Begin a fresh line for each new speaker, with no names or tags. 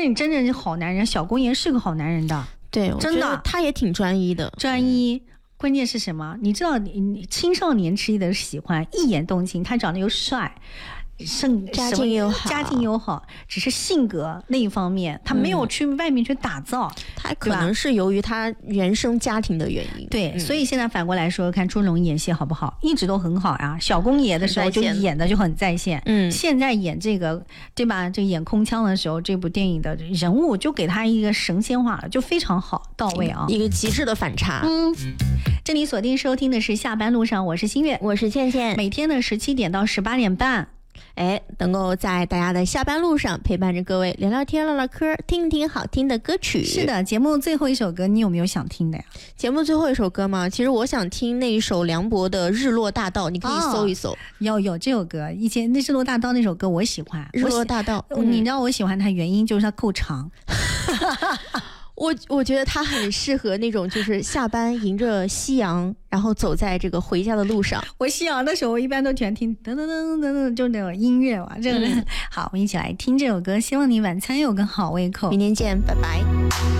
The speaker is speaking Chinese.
你真正是好男人，小公爷是个好男人的。
对，
真的，
他也挺专一的，
专一。关键是什么？你知道，你青少年吃的喜欢，一眼动情，他长得又帅。
家境又好，
只是性格那一方面，他没有去外面去打造，
他可能是由于他原生家庭的原因。
对，所以现在反过来说，看朱龙演戏好不好，一直都很好啊。小公爷的时候就演的就很在线，现在演这个对吧？这演空腔的时候，这部电影的人物就给他一个神仙化了，就非常好到位啊，
一个极致的反差。
这里锁定收听的是下班路上，我是新月，
我是倩倩，
每天的17点到18点半。
能够在大家的下班路上陪伴着各位聊聊天唠唠嗑，听听好听的歌曲。
是的，节目最后一首歌你有没有想听的呀？
节目最后一首歌吗？其实我想听那一首梁博的《日落大道》，你可以搜一搜。
有这首歌，以前那《日落大道》那首歌我喜欢。
日落大道，
你知道我喜欢它原因就是它够长。
我觉得它很适合那种就是下班迎着夕阳，然后走在这个回家的路上。
我夕阳的时候，我一般都全听噔噔噔噔噔，就那种音乐嘛。这个好，我们一起来听这首歌，希望你晚餐有个好胃口。
明天见，拜拜。